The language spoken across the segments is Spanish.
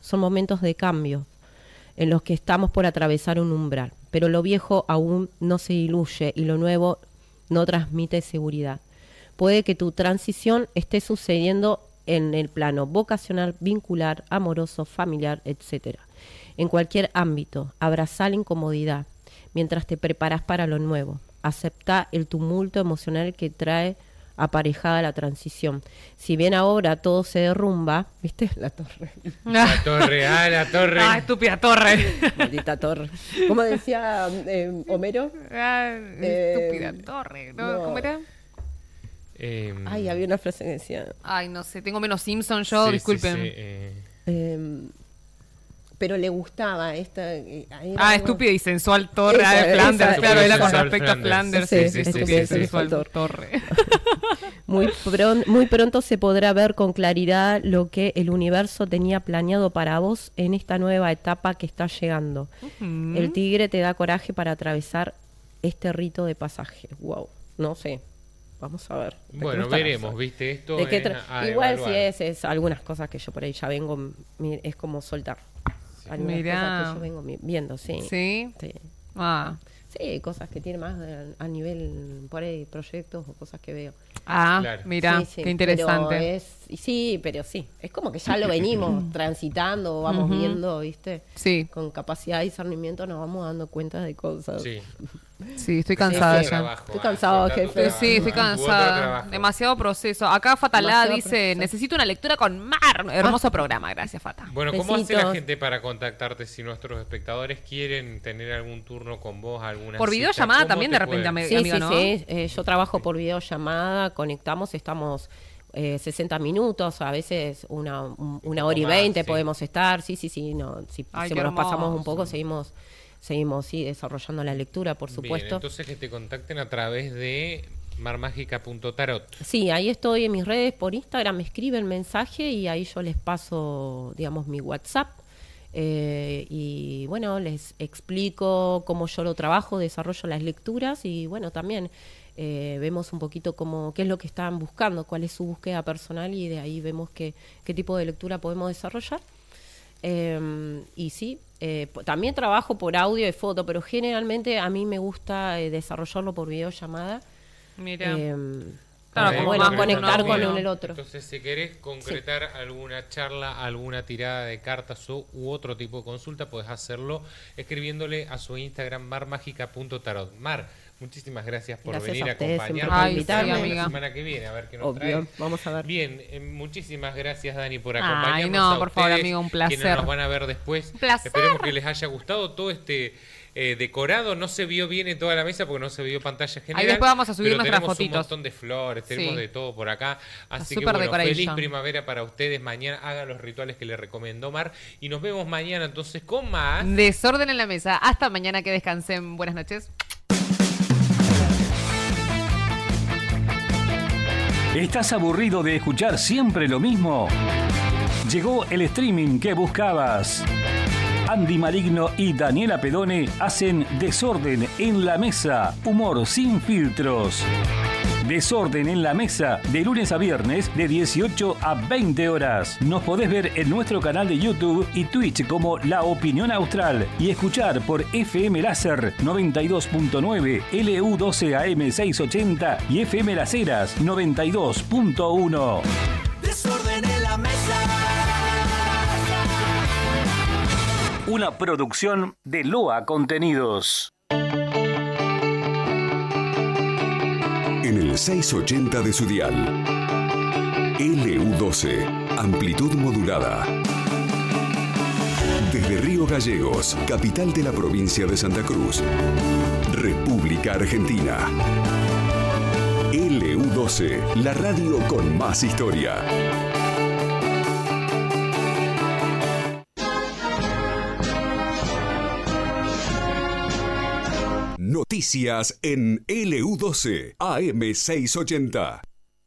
son momentos de cambio en los que estamos por atravesar un umbral, pero lo viejo aún no se diluye y lo nuevo no transmite seguridad. Puede que tu transición esté sucediendo en el plano vocacional, vincular, amoroso, familiar, etc. En cualquier ámbito, abrazá la incomodidad mientras te preparas para lo nuevo. Aceptá el tumulto emocional que trae aparejada la transición. Si bien ahora todo se derrumba, ¿viste? La torre. La torre. Ah, estúpida torre. Maldita torre. ¿Cómo decía Homero? Estúpida torre. ¿No? ¿Cómo era? Ay, había una frase que decía... Ay, no sé, tengo menos Simpson yo, disculpen. Pero le gustaba esta... estúpida y sensual torre de Flanders, claro, era con respecto a Flanders. Sí, estúpida y sensual torre. Muy pronto se podrá ver con claridad lo que el universo tenía planeado para vos en esta nueva etapa que está llegando. Uh-huh. El tigre te da coraje para atravesar este rito de pasaje. Wow, no sé. Vamos a ver. Bueno, veremos, ¿viste? Esto igual si es algunas cosas que yo por ahí ya vengo, es como soltar. Algunas cosas que yo vengo viendo, sí. ¿Sí? Sí. Sí, cosas que tienen más a nivel, por ahí, proyectos o cosas que veo. Claro. Mira, sí, qué interesante. Pero sí, es como que ya lo venimos transitando, vamos viendo, ¿viste? Sí. Con capacidad de discernimiento nos vamos dando cuenta de cosas. Sí, estoy cansada ya. Estoy cansado, jefe. Sí, estoy cansada. Demasiado proceso. Acá Fatalá dice, necesito una lectura con Mar. Hermoso programa, gracias Fata. Bueno, ¿cómo hace la gente para contactarte si nuestros espectadores quieren tener algún turno con vos, alguna por videollamada también de repente, amigo, ¿no? Sí, yo trabajo por videollamada, conectamos, estamos 60 minutos, a veces una hora y 20 podemos estar, sí, no, si nos pasamos un poco, seguimos desarrollando la lectura, por supuesto. Bien, entonces que te contacten a través de marmagica.tarot. Sí, ahí estoy en mis redes, por Instagram me escriben mensaje y ahí yo les paso, digamos, mi WhatsApp. Y bueno, les explico cómo yo lo trabajo, desarrollo las lecturas y bueno, también vemos un poquito qué es lo que están buscando, cuál es su búsqueda personal y de ahí vemos qué tipo de lectura podemos desarrollar. Y sí, también trabajo por audio y foto, pero generalmente a mí me gusta desarrollarlo por videollamada. Mira. Claro, bueno, conectar con el otro. Entonces, si querés concretar alguna charla, alguna tirada de cartas u otro tipo de consulta, podés hacerlo escribiéndole a su Instagram marmagica.tarot. Mar, muchísimas gracias por venir a acompañarnos la semana que viene, a ver qué nos trae. Vamos a ver. Bien, muchísimas gracias Dani por acompañarnos. No, por favor, amigo, un placer. Quienes nos van a ver después. Esperemos que les haya gustado todo este decorado. No se vio bien en toda la mesa porque no se vio pantalla general. Ahí después vamos a subir nuestras fotitos. Tenemos un montón de flores, tenemos de todo por acá. Así que bueno, feliz primavera para ustedes. Mañana hagan los rituales que les recomendó Mar. Y nos vemos mañana entonces con más Desorden en la Mesa. Hasta mañana, que descansen. Buenas noches. ¿Estás aburrido de escuchar siempre lo mismo? Llegó el streaming que buscabas. Andy Maligno y Daniela Pedone hacen Desorden en la Mesa, humor sin filtros. Desorden en la Mesa, de lunes a viernes, de 18 a 20 horas. Nos podés ver en nuestro canal de YouTube y Twitch como La Opinión Austral y escuchar por FM Láser 92.9, LU12 AM 680 y FM Las Heras 92.1. Desorden en la Mesa. Una producción de Loa Contenidos. En el 680 de su dial. LU12, amplitud modulada. Desde Río Gallegos, capital de la provincia de Santa Cruz. República Argentina. LU12, la radio con más historia. Noticias en LU12, AM 680.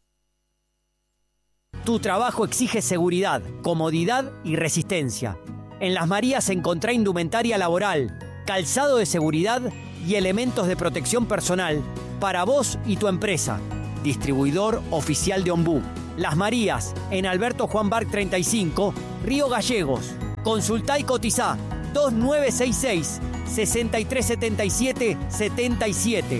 Tu trabajo exige seguridad, comodidad y resistencia. En Las Marías encontrá indumentaria laboral, calzado de seguridad y elementos de protección personal para vos y tu empresa. Distribuidor oficial de Ombú. Las Marías, en Alberto Juan Barc 35, Río Gallegos. Consultá y cotizá 2966-6377-77.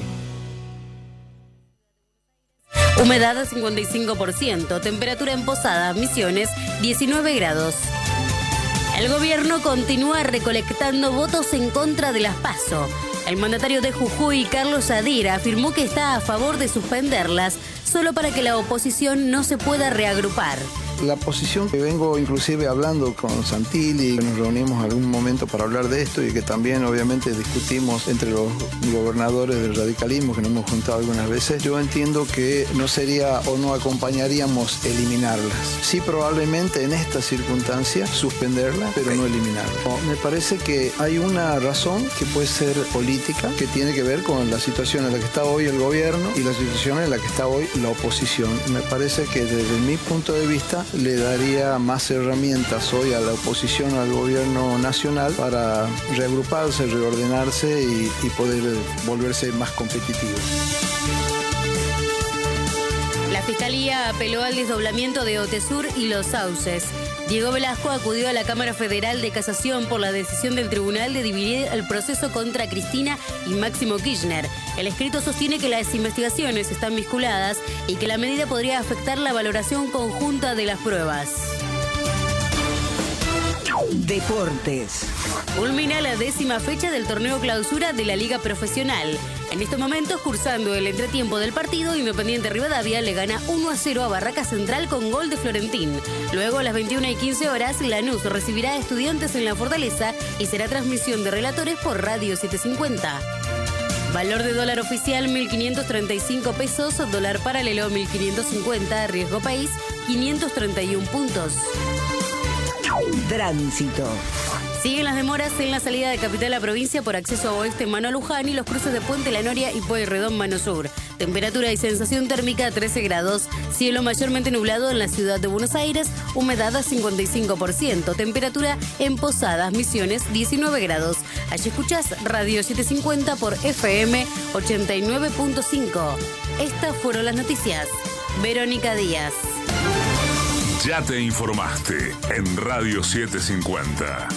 Humedad 55%, temperatura en Posadas, Misiones 19 grados. El gobierno continúa recolectando votos en contra de las PASO. El mandatario de Jujuy, Carlos Adira, afirmó que está a favor de suspenderlas solo para que la oposición no se pueda reagrupar. La posición que vengo inclusive hablando con Santilli, nos reunimos algún momento para hablar de esto y que también obviamente discutimos entre los gobernadores del radicalismo, que nos hemos juntado algunas veces, yo entiendo que no sería o no acompañaríamos eliminarlas. Sí, probablemente en esta circunstancia suspenderlas, pero no eliminarlas. Me parece que hay una razón que puede ser política, que tiene que ver con la situación en la que está hoy el gobierno y la situación en la que está hoy la oposición. Me parece que desde mi punto de vista le daría más herramientas hoy a la oposición, al gobierno nacional, para reagruparse, reordenarse y poder volverse más competitivo. La Fiscalía apeló al desdoblamiento de Otesur y Los Sauces. Diego Velasco acudió a la Cámara Federal de Casación por la decisión del tribunal de dividir el proceso contra Cristina y Máximo Kirchner. El escrito sostiene que las investigaciones están vinculadas y que la medida podría afectar la valoración conjunta de las pruebas. Deportes. Culmina la 10ª fecha del torneo clausura de la Liga Profesional. En estos momentos, cursando el entretiempo del partido, Independiente Rivadavia le gana 1-0 a Barraca Central con gol de Florentín. Luego, a las 21:15 horas, Lanús recibirá a Estudiantes en la Fortaleza y será transmisión de relatores por Radio 750. Valor de dólar oficial 1.535 pesos, dólar paralelo 1.550, riesgo país 531 puntos. Tránsito. Siguen las demoras en la salida de Capital a Provincia por acceso a Oeste Mano Luján y los cruces de Puente La Noria y Pueyrredón Mano Sur. Temperatura y sensación térmica 13 grados. Cielo mayormente nublado en la ciudad de Buenos Aires. Humedad a 55%. Temperatura en Posadas, Misiones 19 grados. Allí escuchás Radio 750 por FM 89.5. Estas fueron las noticias. Verónica Díaz. Ya te informaste en Radio 750.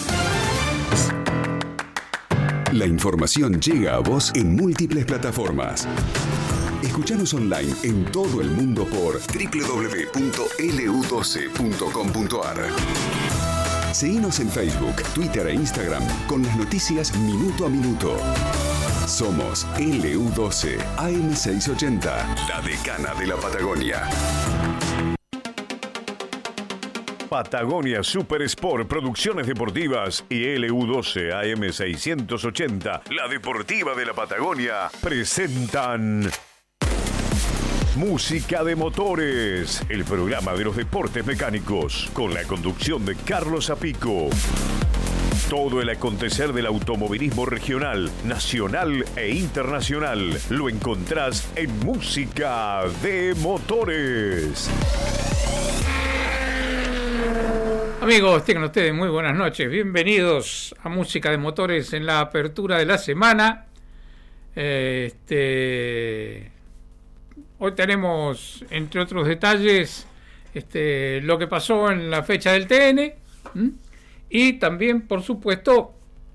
La información llega a vos en múltiples plataformas. Escuchanos online en todo el mundo por www.lu12.com.ar. Seguinos en Facebook, Twitter e Instagram con las noticias minuto a minuto. Somos LU12 AM680, la decana de la Patagonia. Patagonia Super Sport, Producciones Deportivas y LU12 AM680, la deportiva de la Patagonia, presentan Música de Motores, el programa de los deportes mecánicos, con la conducción de Carlos Apico. Todo el acontecer del automovilismo regional, nacional e internacional lo encontrás en Música de Motores. Amigos, tengan ustedes muy buenas noches. Bienvenidos a Música de Motores en la apertura de la semana. Hoy tenemos, entre otros detalles, lo que pasó en la fecha del TN. Y también, por supuesto,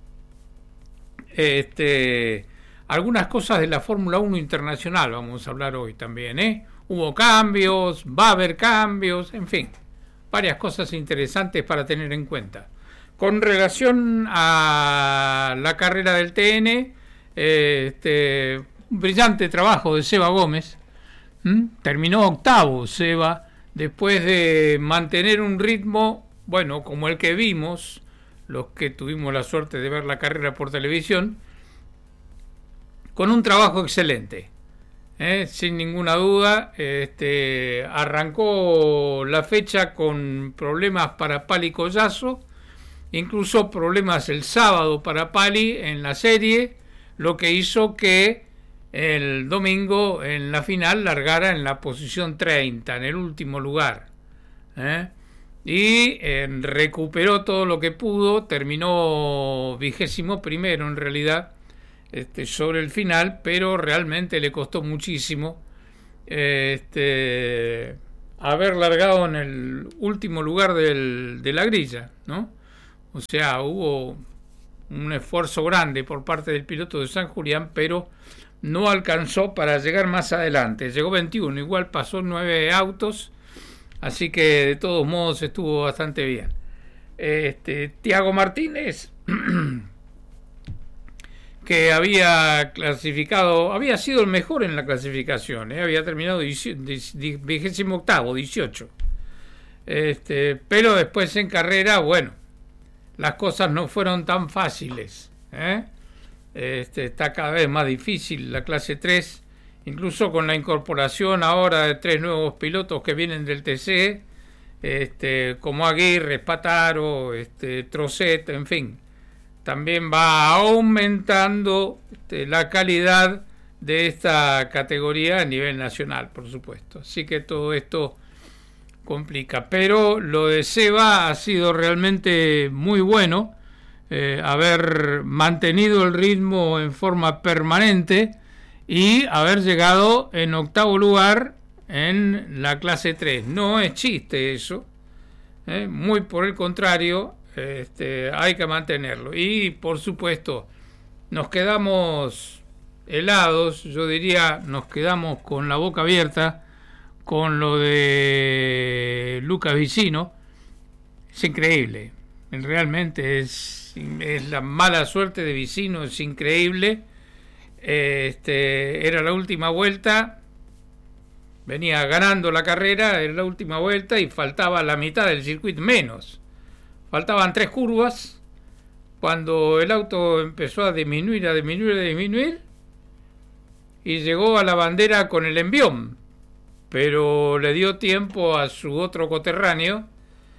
algunas cosas de la Fórmula 1 internacional vamos a hablar hoy también. Hubo cambios, va a haber cambios, en fin. Varias cosas interesantes para tener en cuenta. Con relación a la carrera del TN, un brillante trabajo de Seba Gómez. Terminó octavo Seba, después de mantener un ritmo, bueno, como el que vimos, los que tuvimos la suerte de ver la carrera por televisión, con un trabajo excelente. Sin ninguna duda, arrancó la fecha con problemas para Pali Collazo, incluso problemas el sábado para Pali en la serie, lo que hizo que el domingo en la final largara en la posición 30, en el último lugar. Y recuperó todo lo que pudo, terminó 21º en realidad, sobre el final, pero realmente le costó muchísimo haber largado en el último lugar de la grilla, ¿no? O sea, hubo un esfuerzo grande por parte del piloto de San Julián, pero no alcanzó para llegar más adelante. Llegó 21, igual pasó 9 autos, así que de todos modos estuvo bastante bien. Tiago Martínez, que había clasificado, había sido el mejor en la clasificación, había terminado 28º, 18. Pero después en carrera, bueno, las cosas no fueron tan fáciles, está cada vez más difícil la clase 3, incluso con la incorporación ahora de 3 nuevos pilotos que vienen del TC, como Aguirre, Spataro, Trocet, en fin. También va aumentando la calidad de esta categoría a nivel nacional, por supuesto. Así que todo esto complica. Pero lo de Seba ha sido realmente muy bueno, haber mantenido el ritmo en forma permanente y haber llegado en 8º lugar en la clase 3. No es chiste eso, muy por el contrario. Hay que mantenerlo. Y por supuesto nos quedamos helados, yo diría, nos quedamos con la boca abierta con lo de Lucas Vicino. Es increíble, realmente es la mala suerte de Vicino, es increíble. Era la última vuelta, venía ganando la carrera, era la última vuelta y faltaba la mitad del circuito, menos. Faltaban 3 curvas cuando el auto empezó a disminuir y llegó a la bandera con el envión, pero le dio tiempo a su otro coterráneo,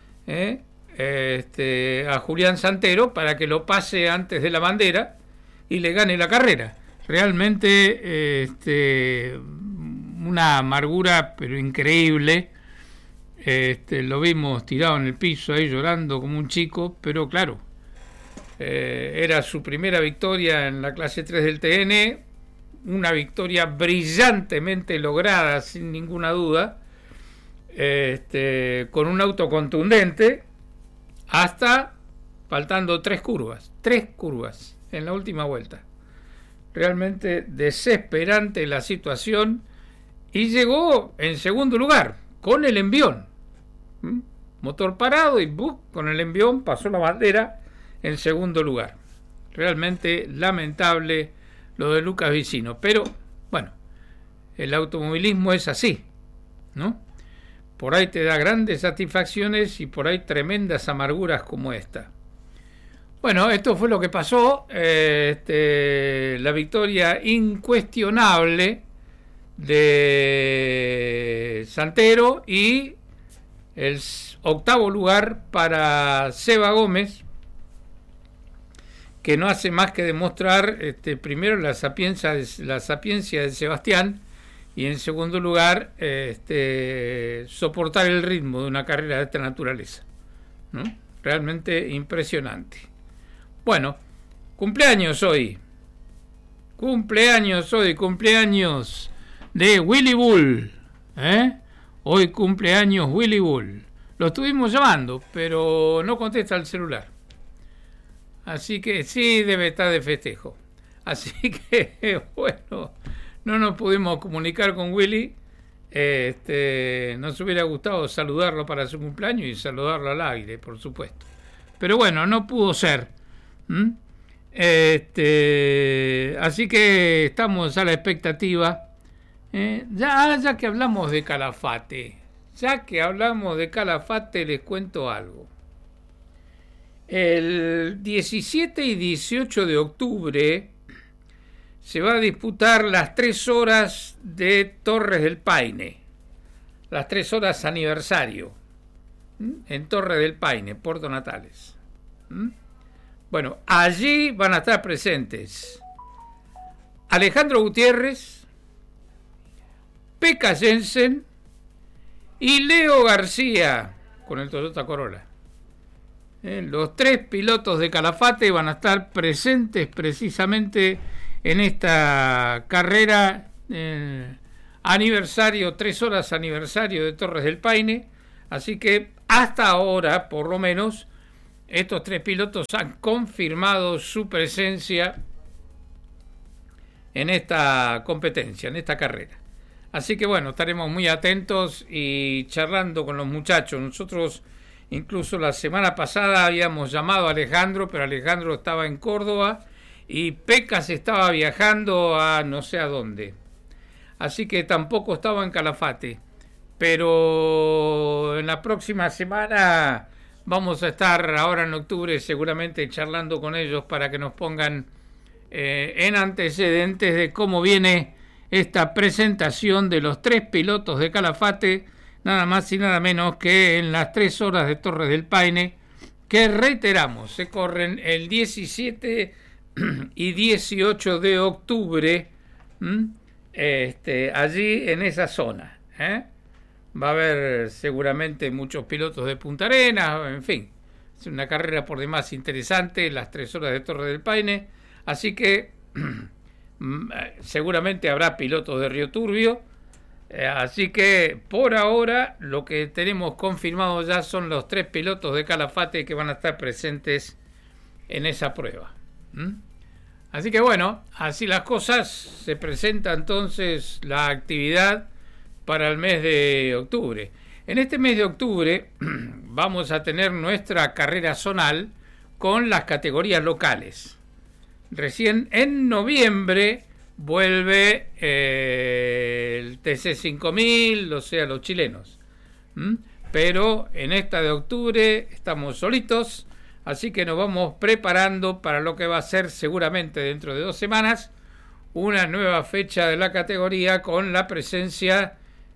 a Julián Santero, para que lo pase antes de la bandera y le gane la carrera. Realmente una amargura pero increíble. Lo vimos tirado en el piso ahí llorando como un chico, pero claro, era su primera victoria en la clase 3 del TN, una victoria brillantemente lograda sin ninguna duda, con un auto contundente, hasta faltando 3 curvas en la última vuelta. Realmente desesperante la situación, y llegó en segundo lugar con el envión. Motor parado y con el envión pasó la bandera en segundo lugar. Realmente lamentable lo de Lucas Vicino, pero bueno, el automovilismo es así, ¿no? Por ahí te da grandes satisfacciones y por ahí tremendas amarguras como esta. Bueno, esto fue lo que pasó. La victoria incuestionable de Santero y el 8º lugar para Seba Gómez, que no hace más que demostrar primero la sapiencia de Sebastián, y en segundo lugar soportar el ritmo de una carrera de esta naturaleza, ¿no? Realmente impresionante. Bueno, cumpleaños de Willy Bull, hoy cumpleaños Willy Bull. Lo estuvimos llamando, pero no contesta el celular. Así que sí, debe estar de festejo. Así que, bueno, no nos pudimos comunicar con Willy. Nos hubiera gustado saludarlo para su cumpleaños y saludarlo al aire, por supuesto. Pero bueno, no pudo ser. Así que estamos a la expectativa. Ya que hablamos de Calafate, les cuento algo. El 17 y 18 de octubre se va a disputar las 3 horas de Torres del Paine, las 3 horas aniversario, en Torres del Paine, Puerto Natales. Bueno, allí van a estar presentes Alejandro Gutiérrez, Pekka Jensen y Leo García con el Toyota Corolla. Los 3 pilotos de Calafate van a estar presentes precisamente en esta carrera aniversario, 3 horas aniversario de Torres del Paine. Así que hasta ahora, por lo menos, estos 3 pilotos han confirmado su presencia en esta competencia, en esta carrera. Así que bueno, estaremos muy atentos y charlando con los muchachos. Nosotros incluso la semana pasada habíamos llamado a Alejandro, pero Alejandro estaba en Córdoba y Pecas estaba viajando a no sé a dónde. Así que tampoco estaba en Calafate. Pero en la próxima semana vamos a estar ahora en octubre seguramente charlando con ellos para que nos pongan en antecedentes de cómo viene esta presentación de los 3 pilotos de Calafate, nada más y nada menos que en las 3 horas de Torres del Paine, que reiteramos, se corren el 17 y 18 de octubre, allí en esa zona. Va a haber seguramente muchos pilotos de Punta Arenas, en fin, es una carrera por demás interesante, las 3 horas de Torres del Paine, así que seguramente habrá pilotos de Río Turbio, así que por ahora lo que tenemos confirmado ya son los 3 pilotos de Calafate que van a estar presentes en esa prueba. Así que bueno, así las cosas, se presenta entonces la actividad para el mes de octubre. En este mes de octubre vamos a tener nuestra carrera zonal con las categorías locales. Recién en noviembre vuelve el TC 5000, o sea, los chilenos. Pero en esta de octubre estamos solitos, así que nos vamos preparando para lo que va a ser seguramente dentro de 2 semanas una nueva fecha de la categoría con la presencia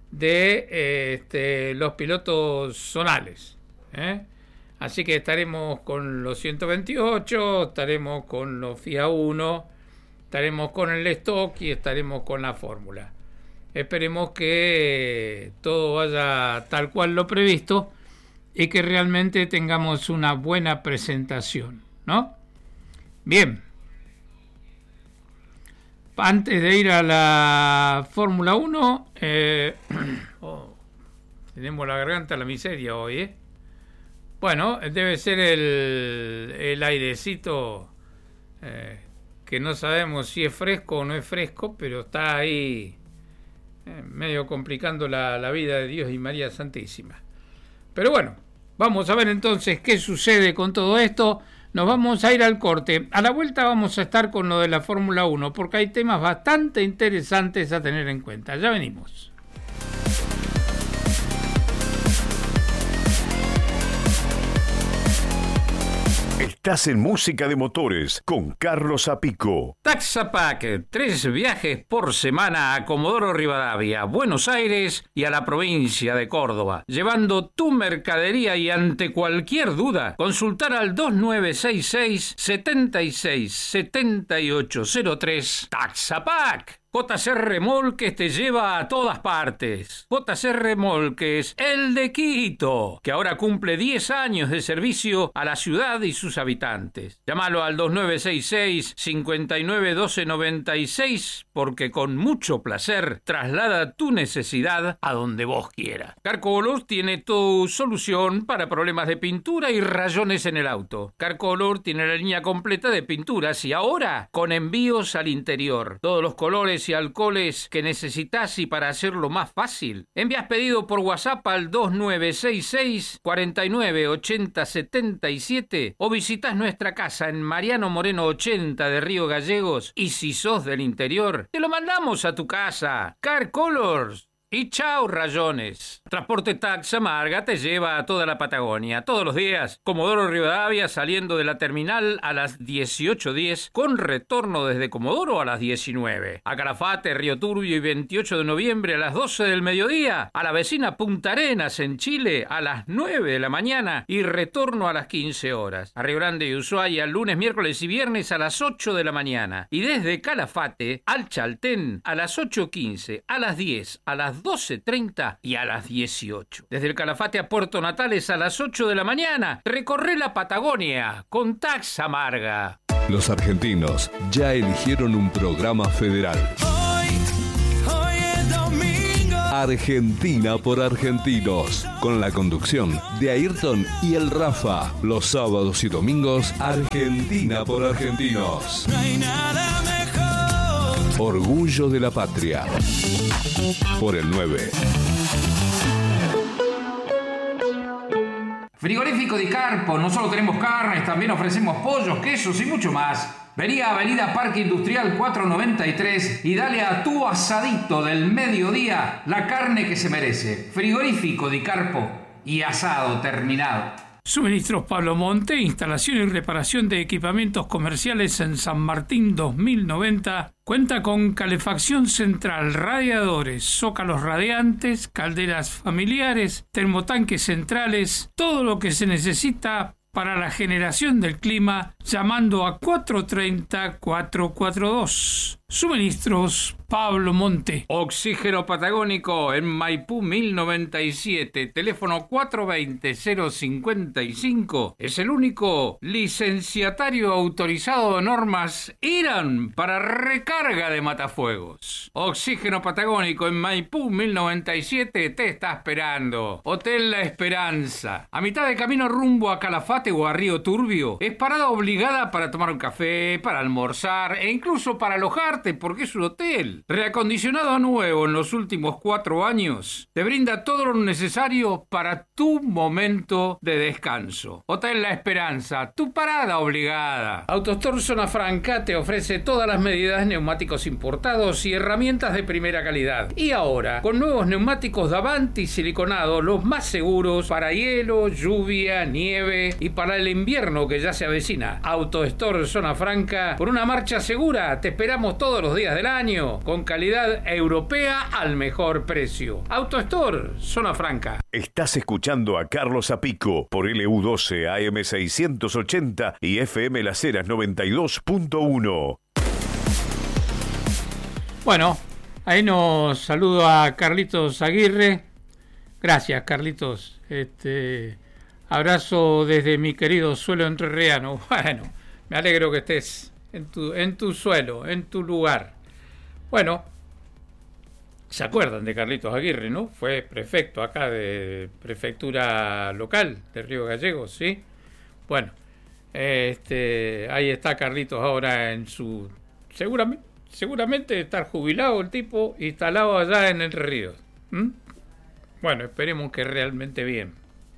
de los pilotos zonales. Así que estaremos con los 128, estaremos con los FIA 1, estaremos con el stock y estaremos con la fórmula. Esperemos que todo vaya tal cual lo previsto y que realmente tengamos una buena presentación, ¿no? Bien. Antes de ir a la Fórmula 1, tenemos la garganta a la miseria hoy, Bueno, debe ser el airecito que no sabemos si es fresco o no es fresco, pero está ahí medio complicando la vida de Dios y María Santísima. Pero bueno, vamos a ver entonces qué sucede con todo esto. Nos vamos a ir al corte. A la vuelta vamos a estar con lo de la Fórmula 1, porque hay temas bastante interesantes a tener en cuenta. Ya venimos. Estás en Música de Motores con Carlos Apico. Taxapack, 3 viajes por semana a Comodoro Rivadavia, Buenos Aires y a la provincia de Córdoba. Llevando tu mercadería y ante cualquier duda, consultar al 2966-767803 Taxapack. JC Remolques te lleva a todas partes. JC Remolques, el de Quito, que ahora cumple 10 años de servicio a la ciudad y sus habitantes. Llámalo al 2966-591296, porque con mucho placer traslada tu necesidad a donde vos quieras. Carcolor tiene tu solución para problemas de pintura y rayones en el auto. Carcolor tiene la línea completa de pinturas y ahora con envíos al interior. Todos los colores y alcoholes que necesitas, y para hacerlo más fácil, envías pedido por WhatsApp al 2966-498077 o visitas nuestra casa en Mariano Moreno 80 de Río Gallegos, y si sos del interior, te lo mandamos a tu casa. Car Colors. Y chao rayones. Transporte Taxa Marga te lleva a toda la Patagonia, todos los días. Comodoro Rivadavia saliendo de la terminal a las 18:10, con retorno desde Comodoro a las 19. A Calafate, Río Turbio y 28 de noviembre a las 12 del mediodía. A la vecina Punta Arenas en Chile a las 9 de la mañana y retorno a las 15 horas. A Río Grande y Ushuaia lunes, miércoles y viernes a las 8 de la mañana. Y desde Calafate al Chaltén a las 8:15, a las 10, a las 12:30 y a las 18. Desde el Calafate a Puerto Natales a las 8 de la mañana. Recorre la Patagonia con Taxa Marga. Los argentinos ya eligieron un programa federal. Hoy es domingo. Argentina por Argentinos, con la conducción de Ayrton y el Rafa. Los sábados y domingos, Argentina por Argentinos. No hay nada mejor. Orgullo de la patria. Por el 9. Frigorífico Di Carpo, no solo tenemos carnes, también ofrecemos pollos, quesos y mucho más. Vení a Avenida Parque Industrial 493 y dale a tu asadito del mediodía la carne que se merece. Frigorífico Di Carpo y asado terminado. Suministros Pablo Monte, instalación y reparación de equipamientos comerciales en San Martín 2090. Cuenta con calefacción central, radiadores, zócalos radiantes, calderas familiares, termotanques centrales, todo lo que se necesita para la generación del clima, llamando a 430-442. Suministros Pablo Monte. Oxígeno Patagónico en Maipú 1097, teléfono 420-055. Es el único licenciatario autorizado de normas IRAN para recarga de matafuegos. Oxígeno Patagónico en Maipú 1097 te está esperando. Hotel La Esperanza, a mitad de camino rumbo a Calafate o a Río Turbio. Es parada obligada para tomar un café, para almorzar e incluso para alojarte, porque es un hotel. Reacondicionado a nuevo en los últimos 4 años, te brinda todo lo necesario para tu momento de descanso. Hotel La Esperanza, tu parada obligada. AutoStore Zona Franca te ofrece todas las medidas, neumáticos importados y herramientas de primera calidad. Y ahora, con nuevos neumáticos Davanti siliconados, los más seguros para hielo, lluvia, nieve y para el invierno que ya se avecina. AutoStore Zona Franca, por una marcha segura, te esperamos todos los días del año, con calidad europea al mejor precio. AutoStore Zona Franca. Estás escuchando a Carlos Apico por LU12 AM 680 y FM Las Heras 92.1. Bueno, ahí nos saludo a Carlitos Aguirre. Gracias, Carlitos. Abrazo desde mi querido suelo entrerriano. Bueno, me alegro que estés en tu suelo, en tu lugar. Bueno, ¿se acuerdan de Carlitos Aguirre, no? Fue prefecto acá de prefectura local de Río Gallegos, ¿sí? Bueno, ahí está Carlitos ahora en su... Seguramente estar jubilado el tipo, instalado allá en Entre Ríos. Bueno, esperemos que realmente bien.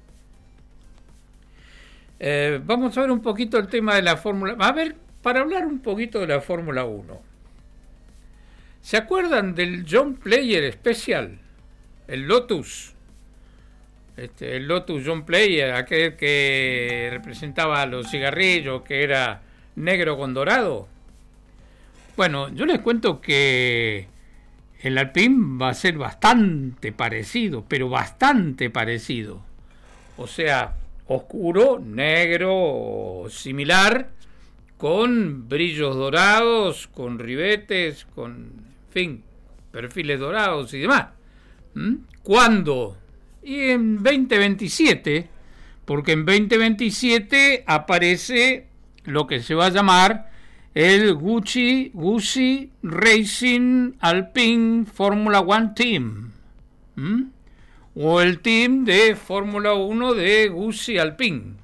Vamos a ver un poquito el tema de la Fórmula... A ver, para hablar un poquito de la Fórmula 1. ¿Se acuerdan del John Player Special? El Lotus. El Lotus John Player, aquel que representaba los cigarrillos, que era negro con dorado. Bueno, yo les cuento que el Alpine va a ser bastante parecido, pero bastante parecido. O sea, oscuro, negro, similar, con brillos dorados, con ribetes, con, en fin, perfiles dorados y demás. ¿Cuándo? Y en 2027, porque en 2027 aparece lo que se va a llamar el Guzzi Racing Alpine Formula One Team. O el team de Fórmula 1 de Guzzi Alpine.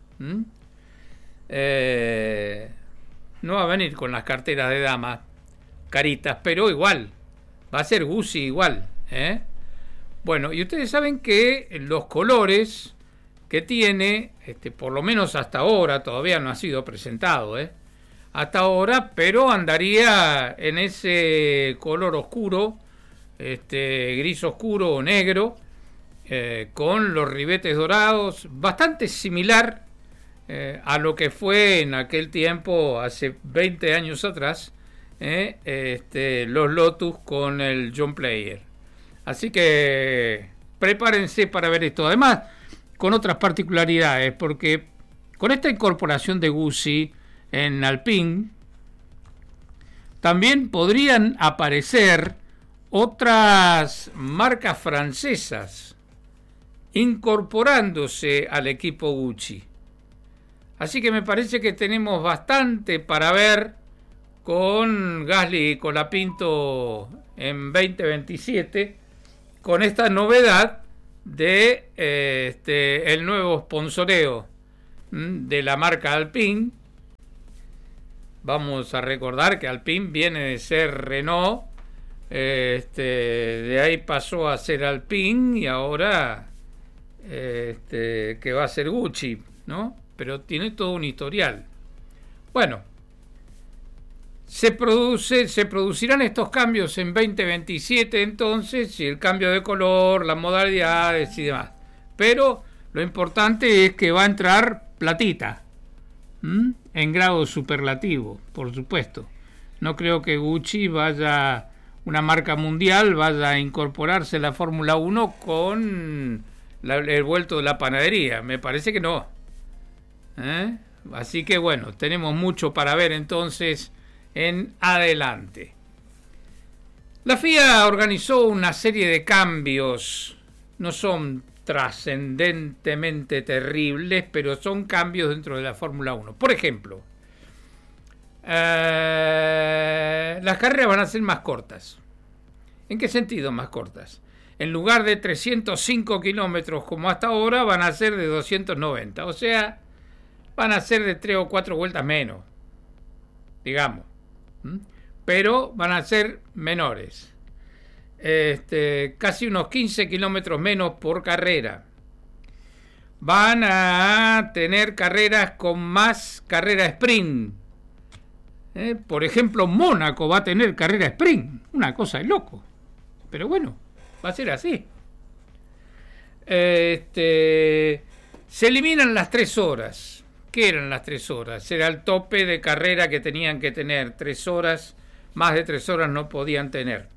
No va a venir con las carteras de dama caritas, pero igual va a ser Guzzi igual, Bueno, y ustedes saben que los colores que tiene, por lo menos hasta ahora, todavía no ha sido presentado, hasta ahora, pero andaría en ese color oscuro, gris oscuro o negro, con los ribetes dorados, bastante similar a lo que fue en aquel tiempo, hace 20 años atrás, los Lotus con el John Player. Así que prepárense para ver esto. Además, con otras particularidades, porque con esta incorporación de Guzzi en Alpine, también podrían aparecer otras marcas francesas incorporándose al equipo Guzzi. Así que me parece que tenemos bastante para ver con Gasly y Colapinto en 2027, con esta novedad de el nuevo sponsoreo de la marca Alpine. Vamos a recordar que Alpine viene de ser Renault, de ahí pasó a ser Alpine y ahora que va a ser Gucci, ¿no? Pero tiene todo un historial. Bueno, se producirán estos cambios en 2027 entonces, y el cambio de color, las modalidades y demás. Pero lo importante es que va a entrar platita, en grado superlativo, por supuesto. No creo que Gucci vaya, una marca mundial, vaya a incorporarse a la Fórmula 1 con el vuelto de la panadería. Me parece que no. Así que bueno, tenemos mucho para ver entonces en adelante. La FIA organizó una serie de cambios, no son trascendentemente terribles, pero son cambios dentro de la Fórmula 1. Por ejemplo, las carreras van a ser más cortas. ¿En qué sentido más cortas? En lugar de 305 kilómetros como hasta ahora, van a ser de 290. O sea, van a ser de 3 o 4 vueltas menos, digamos. Pero van a ser menores. Casi unos 15 kilómetros menos por carrera. Van a tener carreras con más carrera sprint. Por ejemplo, Mónaco va a tener carrera sprint. Una cosa de loco. Pero bueno, va a ser así. Se eliminan las 3 horas. ¿Qué eran las 3 horas? Era el tope de carrera que tenían que tener. 3 horas, más de 3 horas no podían tener.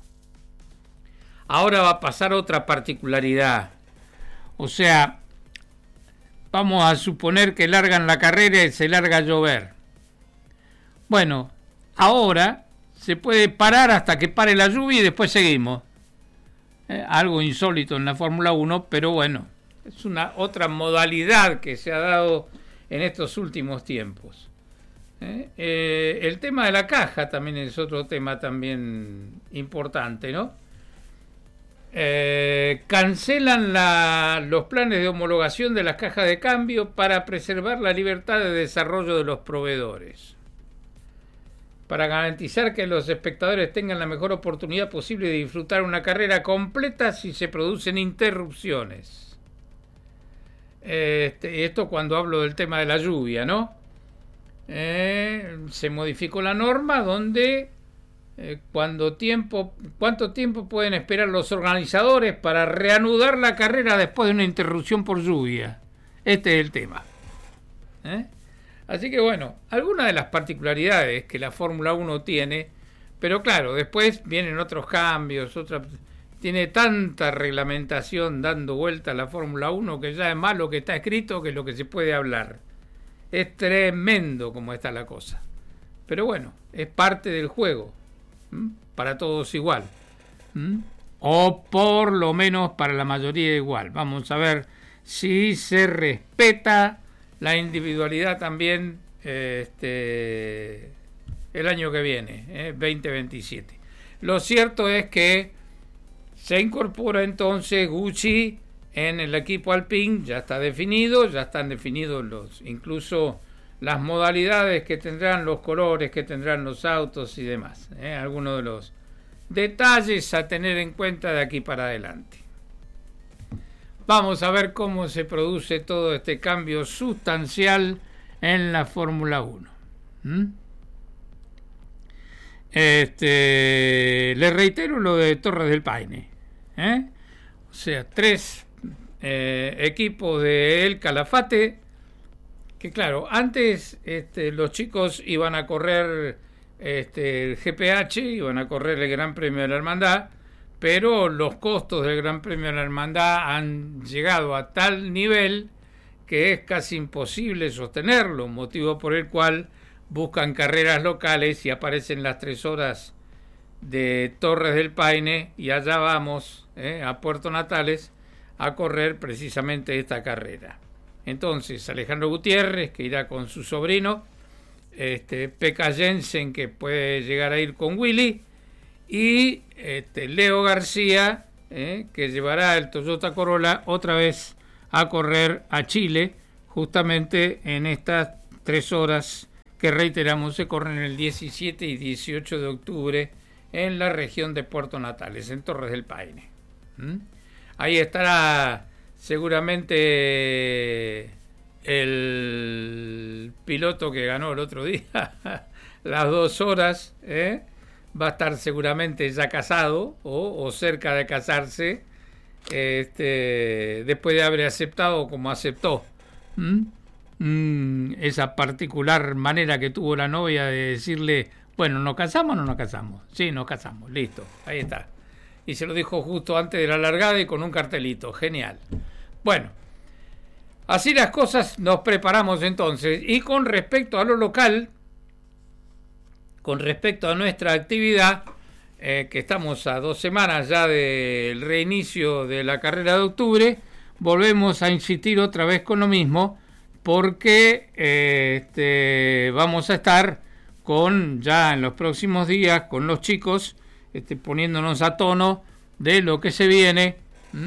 Ahora va a pasar otra particularidad. O sea, vamos a suponer que largan la carrera y se larga a llover. Bueno, ahora se puede parar hasta que pare la lluvia y después seguimos. Algo insólito en la Fórmula 1, pero bueno, es una otra modalidad que se ha dado en estos últimos tiempos. El tema de la caja también es otro tema también importante, ¿no? Cancelan los planes de homologación de las cajas de cambio para preservar la libertad de desarrollo de los proveedores, para garantizar que los espectadores tengan la mejor oportunidad posible de disfrutar una carrera completa si se producen interrupciones. Esto cuando hablo del tema de la lluvia, ¿no? Se modificó la norma donde ¿cuánto tiempo pueden esperar los organizadores para reanudar la carrera después de una interrupción por lluvia? Este es el tema. Así que bueno, algunas de las particularidades que la Fórmula 1 tiene, pero claro, después vienen otros cambios, tiene tanta reglamentación dando vuelta a la Fórmula 1 que ya es más lo que está escrito que lo que se puede hablar. Es tremendo como está la cosa. Pero bueno, es parte del juego. Para todos igual. O por lo menos para la mayoría igual. Vamos a ver si se respeta la individualidad también el año que viene, 2027. Lo cierto es que se incorpora entonces Gucci en el equipo Alpine, ya está definido, ya están definidos incluso las modalidades que tendrán, los colores que tendrán los autos y demás. Algunos de los detalles a tener en cuenta de aquí para adelante. Vamos a ver cómo se produce todo este cambio sustancial en la Fórmula 1. Les reitero lo de Torres del Paine. O sea, 3 equipos de El Calafate, que claro, antes los chicos iban a correr el GPH, iban a correr el Gran Premio de la Hermandad, pero los costos del Gran Premio de la Hermandad han llegado a tal nivel que es casi imposible sostenerlo, motivo por el cual buscan carreras locales y aparecen las 3 horas de Torres del Paine y allá vamos a Puerto Natales a correr precisamente esta carrera. Entonces Alejandro Gutiérrez, que irá con su sobrino, Pekka Jensen, que puede llegar a ir con Willy, y Leo García, que llevará el Toyota Corolla otra vez a correr a Chile, justamente en estas 3 horas que reiteramos se corren el 17 y 18 de octubre en la región de Puerto Natales, en Torres del Paine. Ahí estará seguramente el piloto que ganó el otro día las 2 horas, va a estar seguramente ya casado o cerca de casarse, después de haber aceptado como aceptó esa particular manera que tuvo la novia de decirle, bueno, ¿nos casamos o no nos casamos? Sí, nos casamos, listo, ahí está. Y se lo dijo justo antes de la largada y con un cartelito, genial. Bueno, así las cosas, nos preparamos entonces. Y con respecto a lo local, con respecto a nuestra actividad, que estamos a 2 semanas ya del reinicio de la carrera de octubre, volvemos a insistir otra vez con lo mismo, porque vamos a estar ya en los próximos días con los chicos, poniéndonos a tono de lo que se viene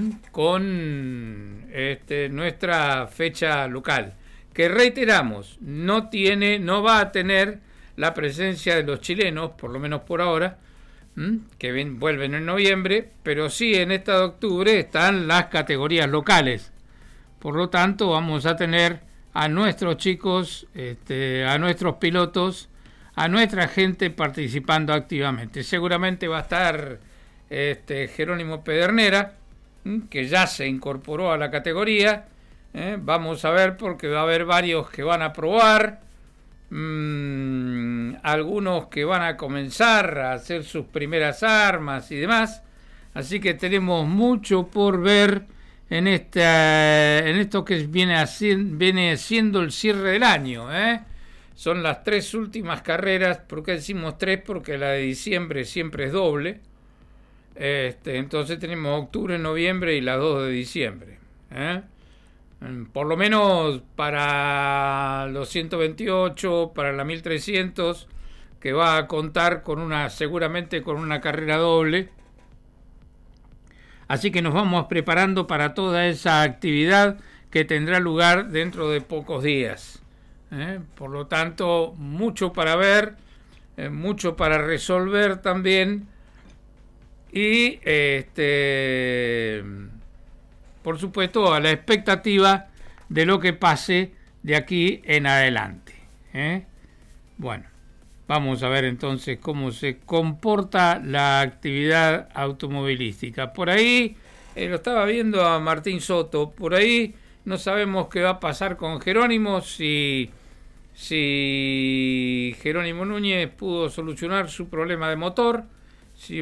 con nuestra fecha local, que reiteramos, no va a tener la presencia de los chilenos, por lo menos por ahora, que vuelven en noviembre, pero sí en esta de octubre están las categorías locales. Por lo tanto, vamos a tener a nuestros chicos, a nuestros pilotos, a nuestra gente participando activamente. Seguramente va a estar Jerónimo Pedernera, que ya se incorporó a la categoría. Vamos a ver, porque va a haber varios que van a probar, algunos que van a comenzar a hacer sus primeras armas y demás. Así que tenemos mucho por ver en esto que viene siendo el cierre del año, Son las 3 últimas carreras. ¿Por qué decimos 3? Porque la de diciembre siempre es doble. Entonces tenemos octubre, noviembre y las 2 de diciembre. Por lo menos para los 128, para la 1300, que va a contar seguramente con una carrera doble. Así que nos vamos preparando para toda esa actividad que tendrá lugar dentro de pocos días. Por lo tanto, mucho para ver, mucho para resolver también, y por supuesto a la expectativa de lo que pase de aquí en adelante. Bueno, vamos a ver entonces cómo se comporta la actividad automovilística. Por ahí lo estaba viendo a Martín Soto, por ahí no sabemos qué va a pasar con Jerónimo, si Jerónimo Núñez pudo solucionar su problema de motor, si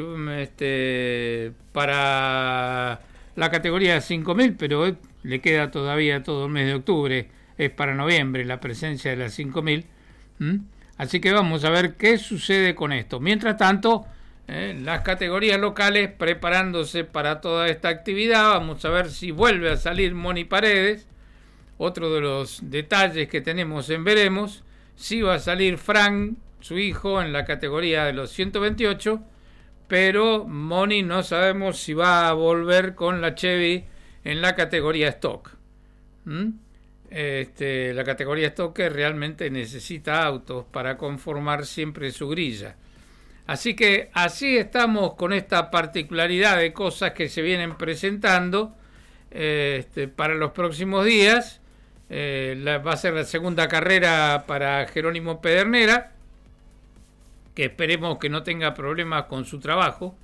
para la categoría 5000, pero le queda todavía todo el mes de octubre, es para noviembre la presencia de las 5000. Así que vamos a ver qué sucede con esto. Mientras tanto, las categorías locales preparándose para toda esta actividad. Vamos a ver si vuelve a salir Moni Paredes, otro de los detalles que tenemos en veremos. Si va a salir Frank, su hijo, en la categoría de los 128, pero Moni no sabemos si va a volver con la Chevy en la categoría stock. La categoría stock que realmente necesita autos para conformar siempre su grilla. Así que así estamos con esta particularidad de cosas que se vienen presentando para los próximos días. Va a ser la segunda carrera para Jerónimo Pedernera, que esperemos que no tenga problemas con su trabajo.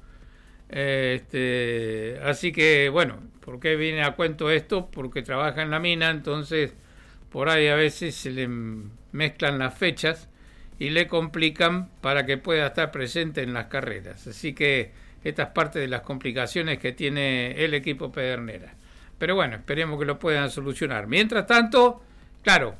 Así que bueno, ¿por qué viene a cuento esto? Porque trabaja en la mina, entonces por ahí a veces se le mezclan las fechas y le complican para que pueda estar presente en las carreras. Así que esta es parte de las complicaciones que tiene el equipo Pedernera. Pero bueno, esperemos que lo puedan solucionar. Mientras tanto, claro,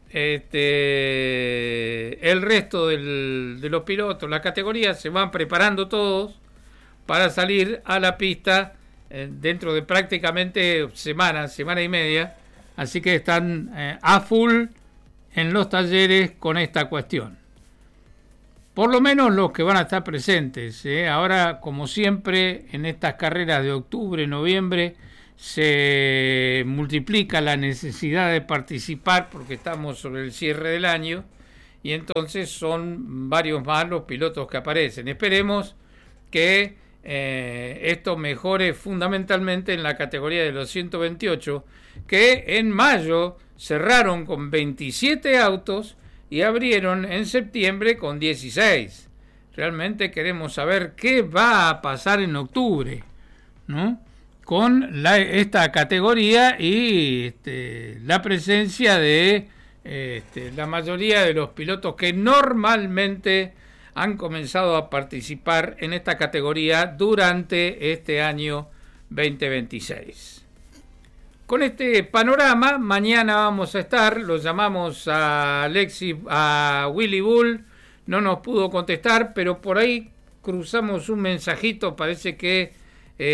el resto de los pilotos, las categorías, se van preparando todos para salir a la pista dentro de prácticamente semana y media. Así que están a full en los talleres con esta cuestión. por lo menos los que van a estar presentes. Ahora, como siempre, en estas carreras de octubre, noviembre, se multiplica la necesidad de participar porque estamos sobre el cierre del año y entonces son varios más los pilotos que aparecen. Esperemos que esto mejore fundamentalmente en la categoría de los 128, que en mayo cerraron con 27 autos y abrieron en septiembre con 16. Realmente queremos saber qué va a pasar en octubre, ¿no?, con esta categoría y la presencia de la mayoría de los pilotos que normalmente han comenzado a participar en esta categoría durante este año 2026. Con este panorama, mañana vamos a estar, lo llamamos a Willy Bull, no nos pudo contestar, pero por ahí cruzamos un mensajito, parece que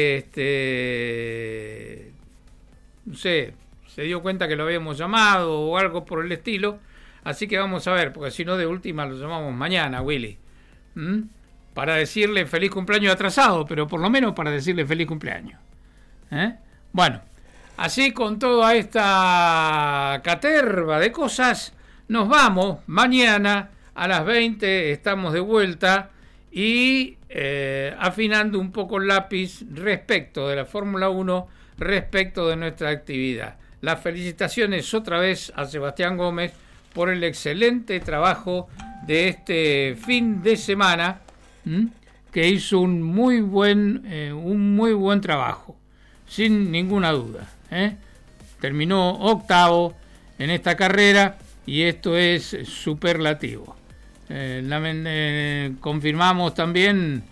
no sé, se dio cuenta que lo habíamos llamado o algo por el estilo, así que vamos a ver, porque si no de última lo llamamos mañana, Willy, para decirle feliz cumpleaños atrasado, pero por lo menos para decirle feliz cumpleaños. Bueno, así con toda esta caterva de cosas, nos vamos. Mañana a las 20 estamos de vuelta y afinando un poco el lápiz respecto de la Fórmula 1, respecto de nuestra actividad. Las felicitaciones otra vez a Sebastián Gómez por el excelente trabajo de este fin de semana, que hizo un muy buen trabajo, sin ninguna duda. Terminó octavo en esta carrera y esto es superlativo. Confirmamos también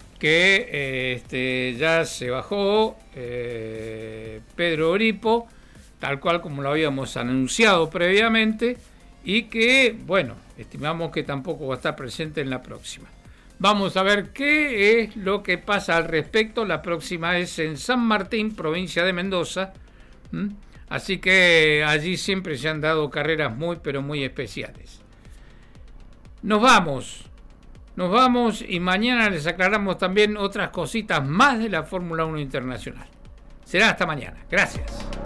que ya se bajó Pedro Oripo, tal cual como lo habíamos anunciado previamente, y que, bueno, estimamos que tampoco va a estar presente en la próxima. Vamos a ver qué es lo que pasa al respecto. La próxima es en San Martín, provincia de Mendoza. Así que allí siempre se han dado carreras muy, pero muy especiales. Nos vamos y mañana les aclaramos también otras cositas más de la Fórmula 1 Internacional. Será hasta mañana. Gracias.